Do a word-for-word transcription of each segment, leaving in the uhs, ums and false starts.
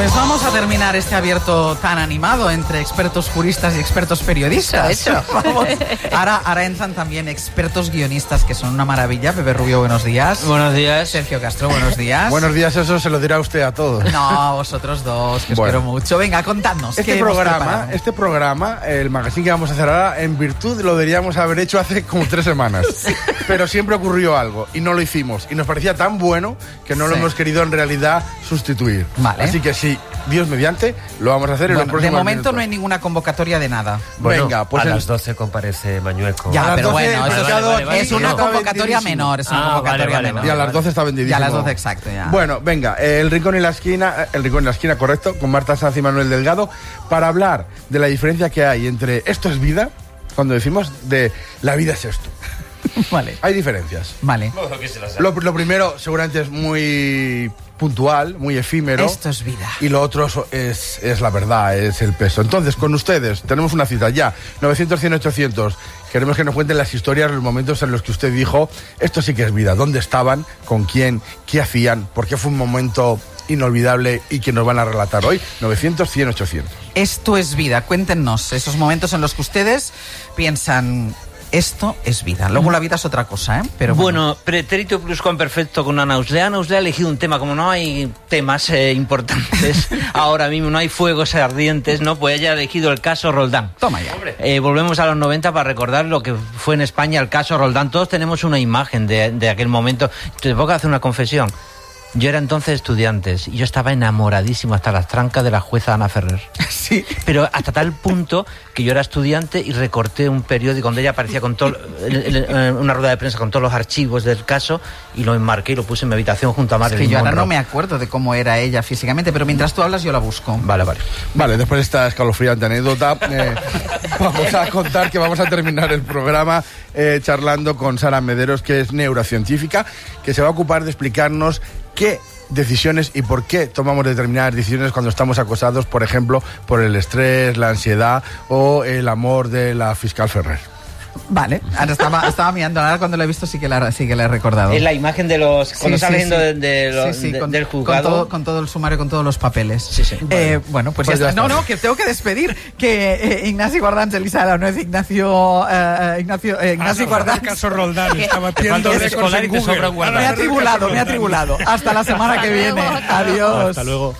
Pues vamos a terminar este abierto tan animado entre expertos juristas y expertos periodistas. Hecho. Vamos. Ahora, ahora entran también expertos guionistas, que son una maravilla. Pepe Rubio, buenos días. Buenos días. Sergio Castro, buenos días. Buenos días, eso se lo dirá usted a todos. No, vosotros dos, que os Bueno. quiero mucho. Venga, contadnos. Este ¿qué hemos programa, preparado? este programa, el magazine que vamos a hacer ahora, en virtud lo deberíamos haber hecho hace como tres semanas. Sí. Pero siempre ocurrió algo y no lo hicimos. Y nos parecía tan bueno que no lo Sí. hemos querido en realidad sustituir. Vale. Así que sí, Dios mediante, lo vamos a hacer en Bueno, los próximos de momento minutos. no hay ninguna convocatoria de nada. Bueno, Venga, pues a el- las doce comparece Mañueco. Ya, a las pero doce bueno, el es, pescado vale, vale, es vale, una no. convocatoria menor, es una Ah, convocatoria vale, vale, menor. Y a las doce está vendidísimo. Ya a las doce, exacto, ya. Bueno, venga, el rincón en la esquina, el rincón en la esquina, correcto, con Marta Sanz y Manuel Delgado, para hablar de la diferencia que hay entre esto es vida, cuando decimos de la vida es esto. Vale, Hay diferencias. vale. Lo, lo primero seguramente es muy puntual, muy efímero. Esto es vida. Y lo otro es, es la verdad, es el peso. Entonces, con ustedes, tenemos una cita ya, novecientos, cien, ochocientos. Queremos que nos cuenten las historias, los momentos en los que usted dijo, esto sí que es vida. ¿Dónde estaban? ¿Con quién? ¿Qué hacían? ¿Por qué fue un momento inolvidable y que nos van a relatar hoy? novecientos, cien, ochocientos. Esto es vida. Cuéntenos esos momentos en los que ustedes piensan, esto es vida. Luego la vida es otra cosa, ¿eh? Pero bueno. Bueno, pretérito pluscuamperfecto con Ana Auslea. Ana Auslea ha elegido un tema, como no hay temas eh, importantes ahora mismo, no hay fuegos ardientes, ¿no? Pues ella ha elegido el caso Roldán. Toma ya. Eh, volvemos a los noventa para recordar lo que fue en España el caso Roldán. Todos tenemos una imagen de, de aquel momento. Te puedo hacer una confesión. Yo era entonces estudiante y yo estaba enamoradísimo hasta las trancas de la jueza Ana Ferrer. Sí. Pero hasta tal punto que yo era estudiante y recorté un periódico donde ella aparecía con todo, el- el- una rueda de prensa con todos los archivos del caso y lo enmarqué y lo puse en mi habitación junto a Es Marilyn que yo ahora Monroe. no me acuerdo de cómo era ella físicamente, pero mientras tú hablas yo la busco. Vale, vale. Vale, después de esta escalofriante anécdota, eh, vamos a contar que vamos a terminar el programa eh, charlando con Sara Mederos, que es neurocientífica, que se va a ocupar de explicarnos qué decisiones y por qué tomamos determinadas decisiones cuando estamos acosados, por ejemplo, por el estrés, la ansiedad o el amor de la fiscal Ferrer. Vale, ahora estaba, estaba mirando, ahora cuando lo he visto sí que la, sí que la he recordado. Es la imagen de los... Cuando Sí, está sí, leyendo sí. de, de lo- Sí, sí, de- con- del con juzgado... todo, con todo el sumario, con todos los papeles. Sí, sí. Eh, bueno, pues, Pues ya ya está. No, está. no, que tengo que despedir. Que eh, Ignacio Guardans, Elisa, no es Ignacio... eh, Ignacio eh, Ignacio Guardans. El caso Roldán, estaba falta haciendo un récords escolar en y te Google. sobra un guardar. Me ha atribulado, me ha atribulado. Hasta la semana que viene. Adiós. Hasta luego.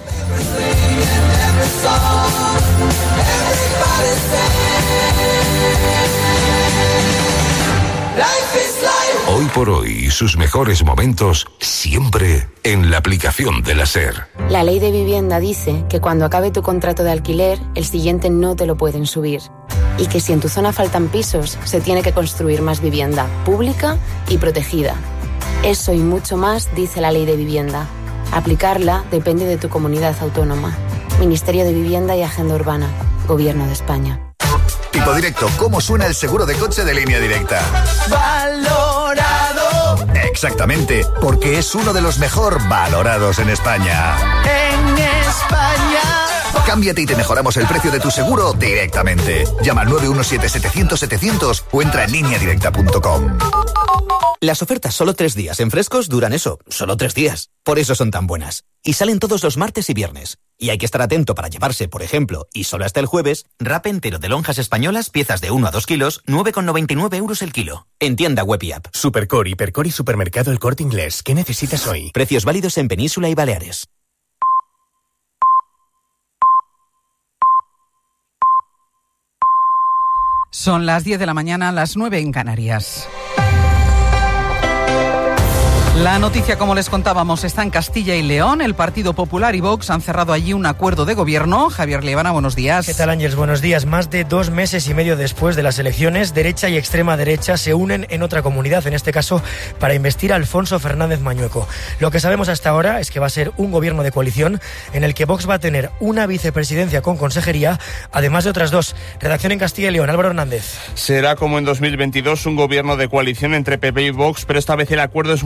Hoy por hoy y sus mejores momentos siempre en la aplicación de la SER. La ley de vivienda dice que cuando acabe tu contrato de alquiler, el siguiente no te lo pueden subir. Y que si en tu zona faltan pisos, se tiene que construir más vivienda, pública y protegida. Eso y mucho más dice la ley de vivienda. Aplicarla depende de tu comunidad autónoma. Ministerio de Vivienda y Agenda Urbana. Gobierno de España. Tipo directo, ¿cómo suena el seguro de coche de Línea Directa? Valorado Exactamente, porque es uno de los mejor valorados en España. en España. Cámbiate y te mejoramos el precio de tu seguro directamente. Llama al nueve uno siete, setecientos, setecientos o entra en línea directa punto com. Las ofertas solo tres días en Frescos duran eso, solo tres días. Por eso son tan buenas. Y salen todos los martes y viernes. Y hay que estar atento para llevarse, por ejemplo, y solo hasta el jueves, wrap entero de lonjas españolas, piezas de uno a dos kilos, nueve con noventa y nueve euros el kilo. En tienda web y app. Supercore, Hipercore y Supermercado El Corte Inglés. ¿Qué necesitas hoy? Precios válidos en Península y Baleares. Son las diez de la mañana, las nueve en Canarias. La noticia, como les contábamos, está en Castilla y León. El Partido Popular y Vox han cerrado allí un acuerdo de gobierno. Javier Liebana, buenos días. ¿Qué tal, Ángels? Buenos días. Más de dos meses y medio después de las elecciones, derecha y extrema derecha se unen en otra comunidad, en este caso para investir a Alfonso Fernández Mañueco. Lo que sabemos hasta ahora es que va a ser un gobierno de coalición en el que Vox va a tener una vicepresidencia con consejería, además de otras dos. Redacción en Castilla y León, Álvaro Hernández. Será como en dos mil veintidós un gobierno de coalición entre P P y Vox, pero esta vez el acuerdo es mucho más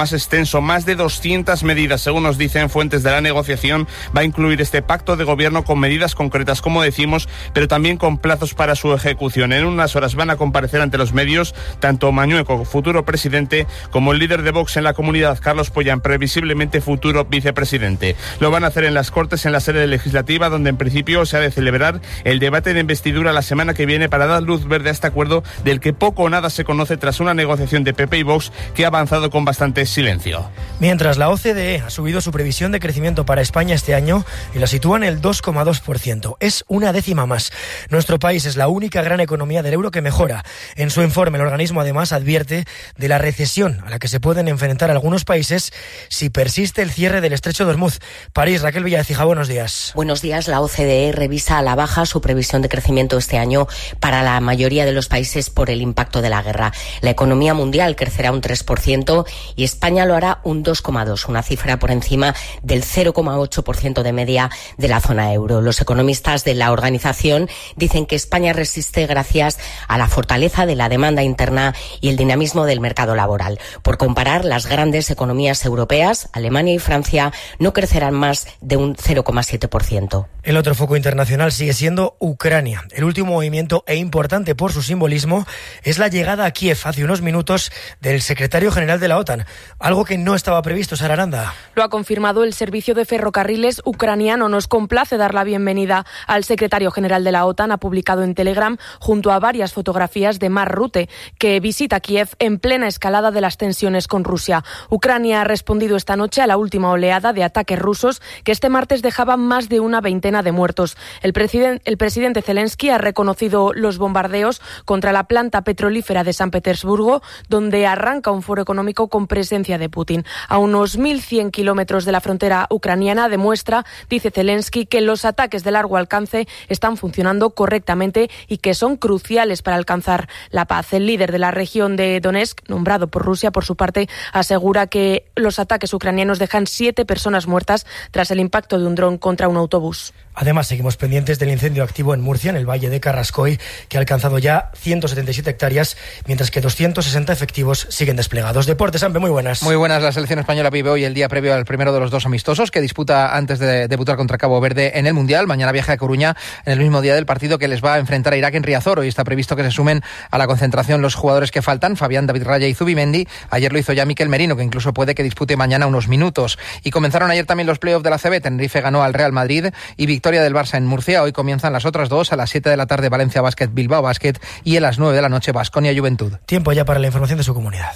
más extenso, más de doscientas medidas, según nos dicen fuentes de la negociación. Va a incluir este pacto de gobierno con medidas concretas, como decimos, pero también con plazos para su ejecución. En unas horas van a comparecer ante los medios tanto Mañueco, futuro presidente, como el líder de Vox en la comunidad, Carlos Pollán, previsiblemente futuro vicepresidente. Lo van a hacer en las Cortes, en la sede legislativa, donde en principio se ha de celebrar el debate de investidura la semana que viene para dar luz verde a este acuerdo del que poco o nada se conoce tras una negociación de P P y Vox que ha avanzado con bastante silencio. Mientras la O C D E ha subido su previsión de crecimiento para España este año y la sitúa en el dos coma dos por ciento. Es una décima más. Nuestro país es la única gran economía del euro que mejora. En su informe, el organismo además advierte de la recesión a la que se pueden enfrentar algunos países si persiste el cierre del estrecho de Hormuz. París, Raquel Villacija, buenos días. Buenos días. La O C D E revisa a la baja su previsión de crecimiento este año para la mayoría de los países por el impacto de la guerra. La economía mundial crecerá un tres por ciento y España lo hará un dos coma dos por ciento, una cifra por encima del cero coma ocho por ciento de media de la zona euro. Los economistas de la organización dicen que España resiste gracias a la fortaleza de la demanda interna y el dinamismo del mercado laboral. Por comparar, las grandes economías europeas, Alemania y Francia, no crecerán más de un cero coma siete por ciento. El otro foco internacional sigue siendo Ucrania. El último movimiento, e importante por su simbolismo, es la llegada a Kiev hace unos minutos del secretario general de la OTAN, algo que no estaba previsto. Sara Aranda. Lo ha confirmado el servicio de ferrocarriles ucraniano. Nos complace dar la bienvenida al secretario general de la OTAN. Ha publicado en Telegram, junto a varias fotografías de Mark Rutte, que visita Kiev en plena escalada de las tensiones con Rusia. Ucrania ha respondido esta noche a la última oleada de ataques rusos que este martes dejaban más de una veintena de muertos. El, presiden- el presidente Zelensky ha reconocido los bombardeos contra la planta petrolífera de San Petersburgo, donde arranca un foro económico con presencia de Putin. A unos mil cien kilómetros de la frontera ucraniana demuestra, dice Zelensky, que los ataques de largo alcance están funcionando correctamente y que son cruciales para alcanzar la paz. El líder de la región de Donetsk, nombrado por Rusia, por su parte, asegura que los ataques ucranianos dejan siete personas muertas tras el impacto de un dron contra un autobús. Además, seguimos pendientes del incendio activo en Murcia, en el Valle de Carrascoy, que ha alcanzado ya ciento setenta y siete hectáreas, mientras que doscientos sesenta efectivos siguen desplegados. Deportes, Ampe, muy buenas. Muy buenas. La selección española vive hoy el día previo al primero de los dos amistosos que disputa antes de debutar contra Cabo Verde en el Mundial. Mañana viaja a Coruña en el mismo día del partido que les va a enfrentar a Irak en Riazor. Hoy está previsto que se sumen a la concentración los jugadores que faltan, Fabián, David Raya y Zubimendi. Ayer lo hizo ya Mikel Merino, que incluso puede que dispute mañana unos minutos. Y comenzaron ayer también los playoffs de la A C B. Tenerife ganó al Real Madrid y victoria del Barça en Murcia. Hoy comienzan las otras dos, a las siete de la tarde Valencia Basket, Bilbao Basket, y a las nueve de la noche Baskonia Juventud. Tiempo ya para la información de su comunidad.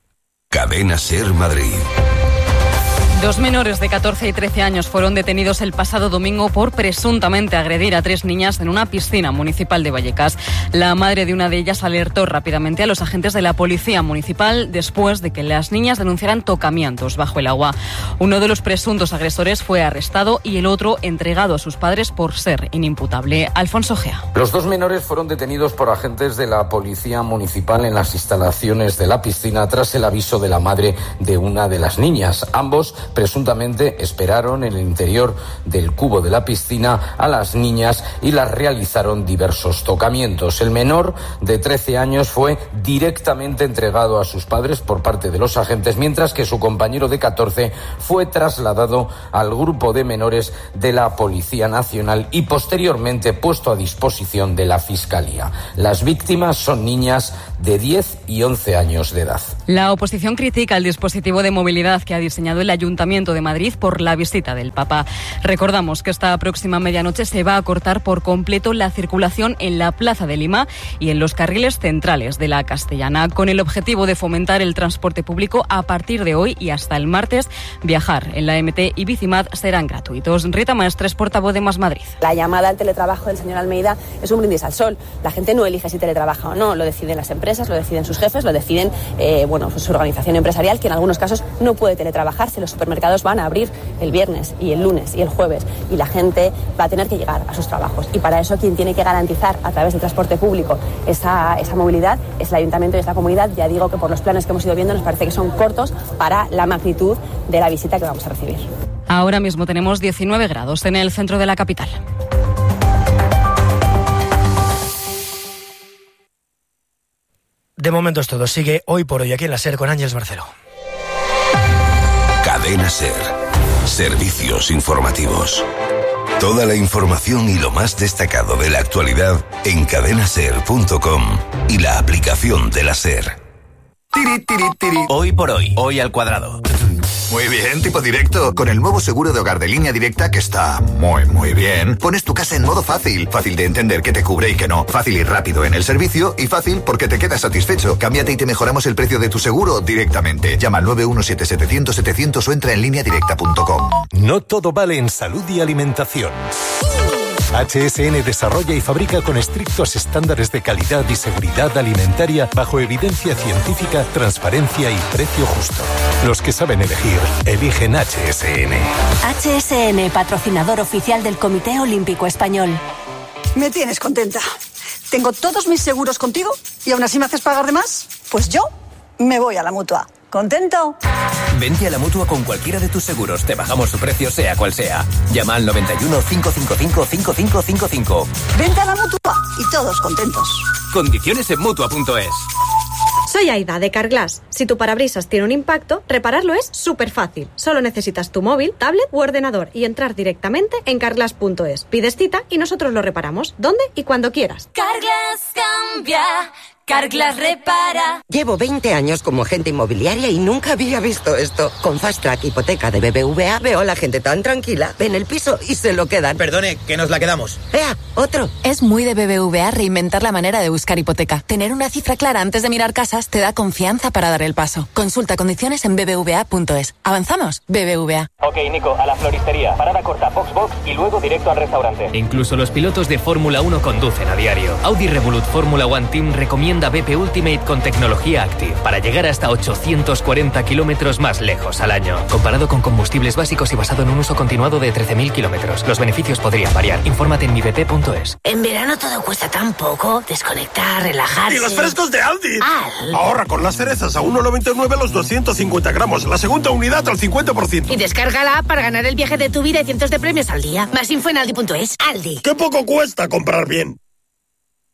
Cadena Ser Madrid. Dos menores de catorce y trece años fueron detenidos el pasado domingo por presuntamente agredir a tres niñas en una piscina municipal de Vallecas. La madre de una de ellas alertó rápidamente a los agentes de la policía municipal después de que las niñas denunciaran tocamientos bajo el agua. Uno de los presuntos agresores fue arrestado y el otro entregado a sus padres por ser inimputable. Alfonso Gea. Los dos menores fueron detenidos por agentes de la policía municipal en las instalaciones de la piscina tras el aviso de la madre de una de las niñas. Ambos presuntamente esperaron en el interior del cubo de la piscina a las niñas y las realizaron diversos tocamientos. El menor de trece años fue directamente entregado a sus padres por parte de los agentes, mientras que su compañero de catorce fue trasladado al grupo de menores de la Policía Nacional y posteriormente puesto a disposición de la Fiscalía. Las víctimas son niñas de diez y once años de edad. La oposición critica el dispositivo de movilidad que ha diseñado el Ayuntamiento de Madrid por la visita del Papa. Recordamos que esta próxima medianoche se va a cortar por completo la circulación en la Plaza de Lima y en los carriles centrales de la Castellana, con el objetivo de fomentar el transporte público. A partir de hoy y hasta el martes, viajar en la M T y Bicimad serán gratuitos. Rita Maestres, portavoz de Más Madrid. La llamada al teletrabajo del señor Almeida es un brindis al sol. La gente no elige si teletrabaja o no, lo deciden las empresas, lo deciden sus jefes, lo deciden eh, bueno, pues su organización empresarial, que en algunos casos no puede teletrabajar. Si los supermercados van a abrir el viernes y el lunes y el jueves y la gente va a tener que llegar a sus trabajos, y para eso quien tiene que garantizar a través del transporte público esa, esa movilidad es el ayuntamiento y esta comunidad. Ya digo que por los planes que hemos ido viendo nos parece que son cortos para la magnitud de la visita que vamos a recibir. Ahora mismo tenemos diecinueve grados en el centro de la capital. De momento es todo. Sigue Hoy por Hoy aquí en la SER con Ángeles Barceló. Cadena Ser. Servicios informativos. Toda la información y lo más destacado de la actualidad en cadena ser punto com y la aplicación de la Ser. Tiri, tiri, tiri. Hoy por hoy, hoy al cuadrado. Muy bien, tipo directo. Con el nuevo seguro de hogar de Línea Directa, que está muy, muy bien, pones tu casa en modo fácil. Fácil de entender qué te cubre y qué no. Fácil y rápido en el servicio y fácil porque te quedas satisfecho. Cámbiate y te mejoramos el precio de tu seguro directamente. Llama al nueve uno siete setecientos setecientos o entra en línea directa punto com. No todo vale en salud y alimentación. H S N desarrolla y fabrica con estrictos estándares de calidad y seguridad alimentaria bajo evidencia científica, transparencia y precio justo. Los que saben elegir, eligen H S N. H S N, patrocinador oficial del Comité Olímpico Español. Me tienes contenta. Tengo todos mis seguros contigo y aún así me haces pagar de más. Pues yo me voy a la Mutua. ¿Contento? Vente a la Mutua con cualquiera de tus seguros. Te bajamos su precio sea cual sea. Llama al noventa y uno, cinco cinco cinco, cinco cinco cinco cinco. Vente a la Mutua y todos contentos. Condiciones en Mutua punto es. Soy Aida, de Carglass. Si tu parabrisas tiene un impacto, repararlo es súper fácil. Solo necesitas tu móvil, tablet u ordenador y entrar directamente en carglass punto es. Pides cita y nosotros lo reparamos, donde y cuando quieras. Carglass cambia, Carglass repara. Llevo veinte años como agente inmobiliaria y nunca había visto esto. Con Fast Track Hipoteca de B B V A veo a la gente tan tranquila, ven el piso y se lo quedan. Perdone, que nos la quedamos. ¡Ea, otro! Es muy de B B V A reinventar la manera de buscar hipoteca. Tener una cifra clara antes de mirar casas te da confianza para dar el paso. Consulta condiciones en b b v a punto es. ¿Avanzamos? B B V A. Ok, Nico, a la floristería. Parada corta, box box y luego directo al restaurante. Incluso los pilotos de Fórmula uno conducen a diario. Audi Revolut Fórmula One Team recomienda B P Ultimate con tecnología Active para llegar hasta ochocientos cuarenta kilómetros más lejos al año. Comparado con combustibles básicos y basado en un uso continuado de trece mil kilómetros. Los beneficios podrían variar. Infórmate en mi b p punto es. En verano todo cuesta tan poco. Desconectar, relajarse. ¡Y los frescos de Aldi! Al. Ahorra con las cerezas a uno noventa y nueve los doscientos cincuenta gramos. La segunda unidad al cincuenta por ciento. Y descarga la app para ganar el viaje de tu vida y cientos de premios al día. Más info en aldi punto es. Aldi. ¡Qué poco cuesta comprar bien!